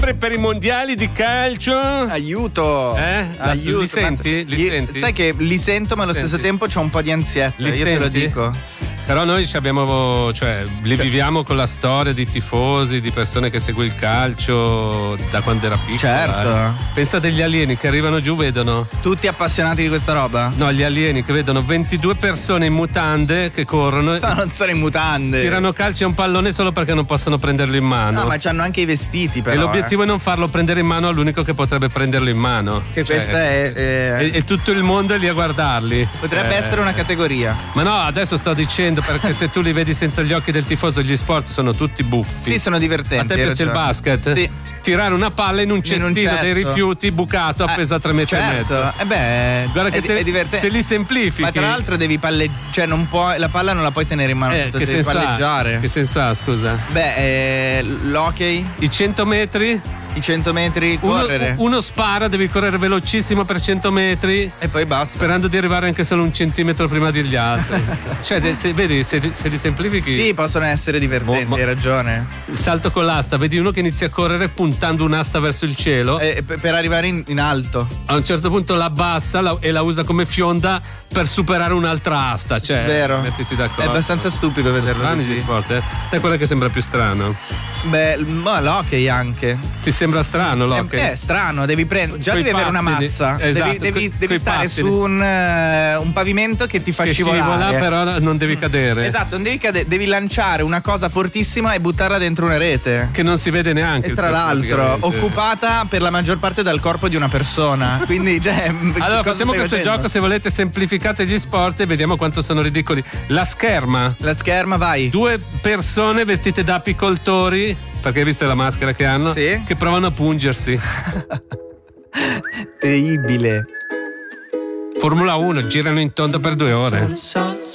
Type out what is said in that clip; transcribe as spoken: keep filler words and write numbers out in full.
per i mondiali di calcio. Aiuto. Eh? Aiuto. Li senti? Li Io- senti? Sai che li sento, ma allo Senti. stesso tempo c'ho un po' di ansietta. Li io te lo senti? dico. Però noi ci abbiamo, cioè, li viviamo con la storia di tifosi, di persone che segue il calcio da quando era piccola. Certo. eh. Pensa degli alieni che arrivano giù, vedono. Tutti appassionati di questa roba? No, gli alieni che vedono ventidue persone in mutande che corrono. No, non sono in mutande. Tirano calci a un pallone solo perché non possono prenderlo in mano. No, ma c'hanno anche i vestiti, però. e l'obiettivo eh. è non farlo prendere in mano all'unico che potrebbe prenderlo in mano. Che Cioè, questa è. eh, E, e tutto il mondo è lì a guardarli. potrebbe Cioè, essere una categoria. Ma no, adesso sto dicendo perché se tu li vedi senza gli occhi del tifoso, gli sport sono tutti buffi. Sì, sono divertenti. A te hai piace il ragione. basket? Sì. Tirare una palla in un In un cestino dei cesto. rifiuti bucato appeso a tre metri certo. e mezzo. Eh beh, Guarda che è, se, è divertente. se li semplifichi. Ma tra l'altro devi palleggiare, cioè non puoi, la palla non la puoi tenere in mano, eh, tutto, che devi senso ha? palleggiare. Che senso ha, scusa? Beh, eh, l'hockey, I cento metri? i cento metri, Uno, correre uno spara, devi correre velocissimo per cento metri. e poi basta. Sperando di arrivare anche solo un centimetro prima degli altri. Cioè, de- se, vedi, se, se li semplifichi. Sì, possono essere divertenti, Boh, ma- hai ragione. Il salto con l'asta, vedi uno che inizia a correre puntando un'asta verso il cielo. Eh, per per arrivare in, in alto. A un certo punto la abbassa la- e la usa come fionda per superare un'altra asta. Cioè, Vero. mettiti È d'accordo. abbastanza stupido vederlo Strani gli così. sport, eh? Te quello che sembra più strano. Beh, ma l'hockey anche. Ti sembra strano l'hockey? È, è strano, devi prendere. Già Coi devi avere una pattini. mazza. Esatto, devi devi- coi- devi coi stare pattini. su un, eh, un pavimento che ti fa Che scivolare. scivola, però non devi cadere. Esatto, non devi cadere, devi lanciare una cosa fortissima e buttarla dentro una rete. Che non si vede neanche. E il tra corpo, l'altro, praticamente. occupata per la maggior parte dal corpo di una persona. Quindi, cioè. Allora cosa facciamo stai questo facendo? gioco, se volete semplificate gli sport e vediamo quanto sono ridicoli. La scherma, La scherma, vai. due persone vestite da apicoltori, perché hai visto la maschera che hanno? Sì. Che provano a pungersi. Terribile. Formula uno, girano in tondo per due ore.